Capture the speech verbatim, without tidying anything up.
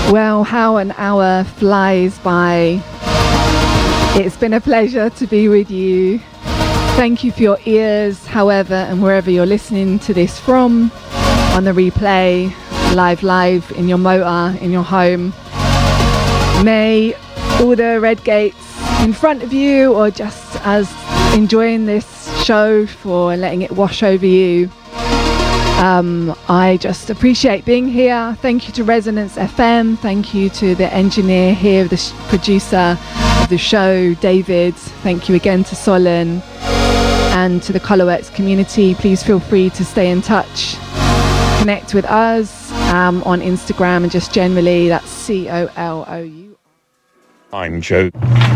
Well, how an hour flies by. It's been a pleasure to be with you. Thank you for your ears, however, and wherever you're listening to this from, on the replay, live, live, in your motor, in your home. May all the red gates in front of you, or just as enjoying this show for letting it wash over you. Um, I just appreciate being here. Thank you to Resonance F M. Thank you to the engineer here, the sh- producer of the show, David. Thank you again to Solon and to the Colourworks community. Please feel free to stay in touch. Connect with us um, on Instagram and just generally, that's C O L O U. I'm Joe.